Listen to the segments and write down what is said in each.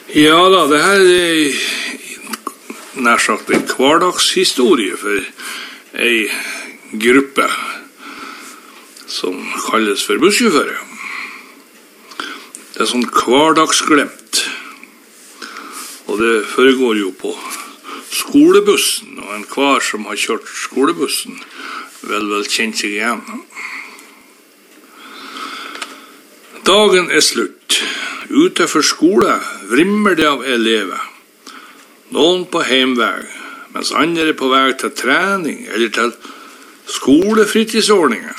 Ja da, det her nær sagt en hverdagshistorie for en gruppe som kalles for bussjåfører. Det sånn hverdagsglemt, og det foregår jo på skolebussen, og en hver som har kjørt skolebussen vel kjent seg igjen. Dagen slutt. Utenfor skole vrimmer det av elever. Noen på heimvei, mens andre på vei til trening eller til skolefritidsordninger.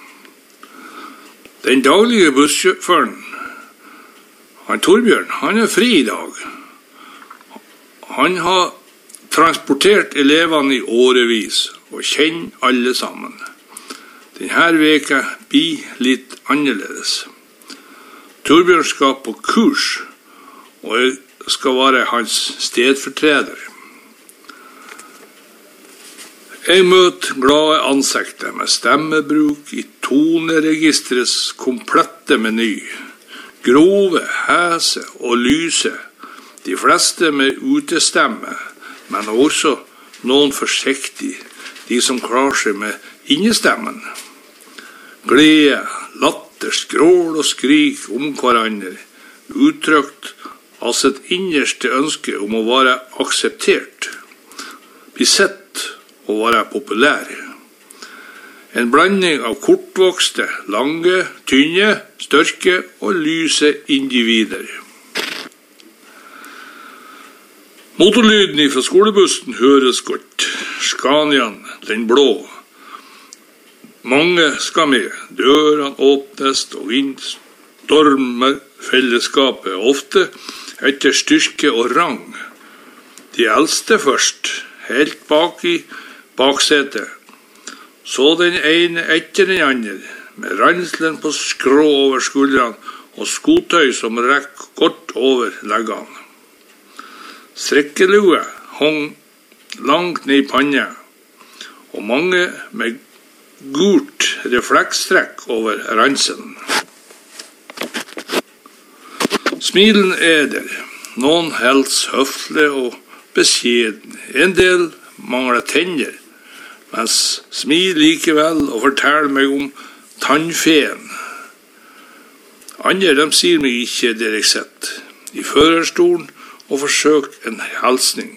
Den daglige bussjåføren, Torbjørn, han fri i dag. Han har transportert elevene i årevis og kjenner alle sammen. Denne veka blir litt annerledes. Torbjørn skal på kurs, og jeg skal være hans stedfortreder. Jeg møter glade ansikter med stemmebruk i toneregistrets komplette meny. Grove, hese og lyse, de fleste med utestemme, men også noen forsiktig, de som klarer seg med innestemmen. Glede, latter, skrål og skrik om hverandre, uttrykt av sitt innerste ønske om å være akseptert, bli sett og være populær. En blanding av kortvokste, lange, tynne, størke og lyse individer. Motorlyden fra skolebussen høres godt. Scaniaen, den blå. Mange skal med. Dørene åpnes og inn stormer fellesskapet, ofte etter styrke og rang. De eldste først, helt bak i baksetet. Så den ene etter den andre, med ranselen på skrå over skuldrene og skotøy som rekker godt over leggene. Strikkelue hong langt ned i panna, og mange med gult reflekstrekk over ranselen. Smilen der. Noen helst høflig og beskjeden. En del mangler tenner, mens smil likevel og forteller meg om tannfeen. Andre, de sier meg ikke det jeg sett i førerstolen og forsøkt en hilsning.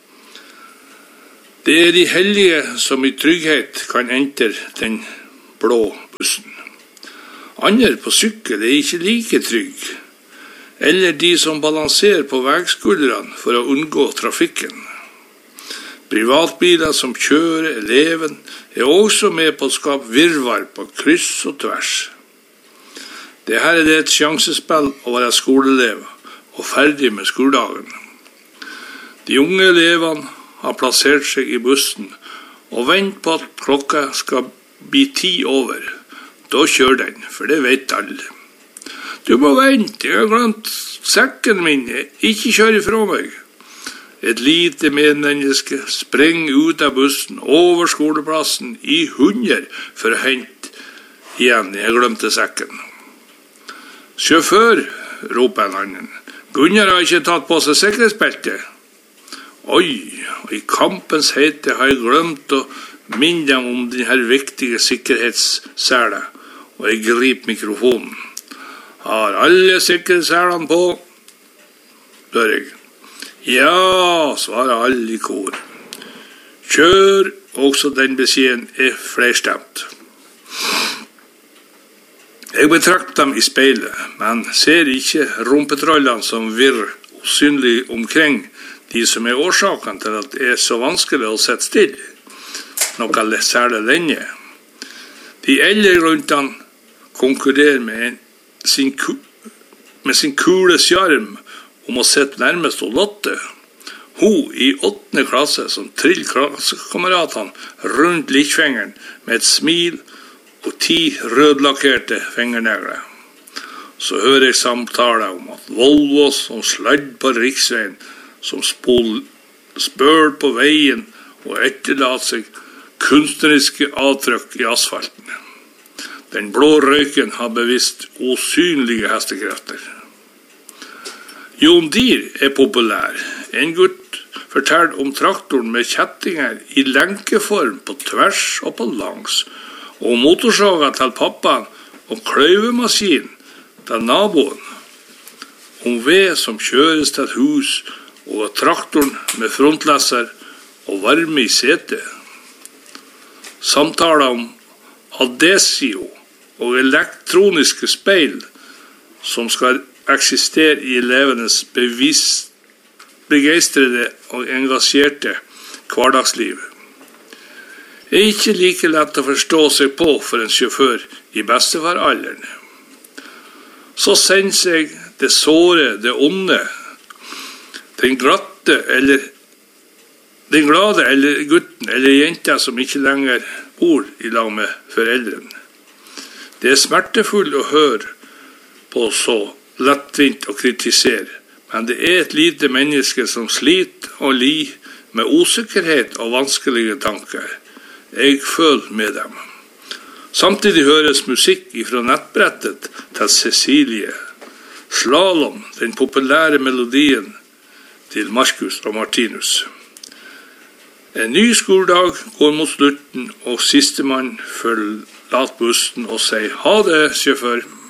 Det de heldige som i trygghet kan enter den blå bussen. Andre på sykkel ikke like trygg, eller de som balanserer på vegskuldrene for å unngå trafikken. Privatbiler som kjører eleven også med på å skape virvar på kryss og tvers. Det her det et sjansespill å være skoleelev og ferdig med skoledagen. De unge elevene har plassert seg i bussen og venter på at klokka skal bli 10 over. Da kjører den, for det vet alle. Du må vente, jeg har glemt sekken min, ikke kjør ifra meg. Et lite medmenneske sprenger ut av bussen over skoleplassen i 100 for å hente igjen, jeg glemte sekken. Sjåfør, roper en annen. Gunnar har ikke tatt på seg sikkerhetsbeltet. Oi, i kampens hete har jeg glemt å minne dem om denne viktige sikkerhetsselen, og jeg griper mikrofonen. Har alle sikkerhetsselene på? Spør jeg. Ja, svarer alle i kor. Kjør, også den beskjeden flerstemt. Jeg betrakter dem i speilet, men ser ikke rumpetrollene som virrer usynlig omkring, de som årsaken til at det så vanskelig å sette stille, noe særlig lenge. De eldre rundt han konkurrerer med sin kule sjarm om å sitte nærmest og lotte. Hun i 8. klasse som triller klassekameratene rundt littfingeren med et smil og 10 rødlakkerte fingernegler. Så hører jeg samtaler om at Volvo som sladd på riksveien, som spør på veien og etterlater seg kunstneriske avtrykk i asfalten. Den blå røyken har bevisst usynlige hestekrefter. Jon Dier populær. En gutt forteller om traktoren med kjettinger i lenkeform på tvers og på langs, og motorsaga til pappaen og kløyvemaskin til naboen. Om ved som kjøres til hus, og traktoren med frontleser og varme i setet. Samtaler om adesio og elektroniske speil som skal eksistere i elevenes begeistrede og engasjerte hverdagsliv. Ikke like lett å forstå seg på for en sjåfør i bestefaralderen. Så sender seg det såre, det onde, den glade eller gutten eller jenta som ikke lenger bor i lag med foreldrene. Det smertefullt å høre på så lettvint å kritisere, men det et lite menneske som sliter og lir med usikkerhet og vanskelige tanker. Jeg føler med dem. Samtidig høres musikk fra nettbrettet til Cecilie. Slalom, den populære melodien til Marcus og Martinus. En ny skoledag går mot slutten, og sistemann forlater bussen og sier ha det, sjåfør.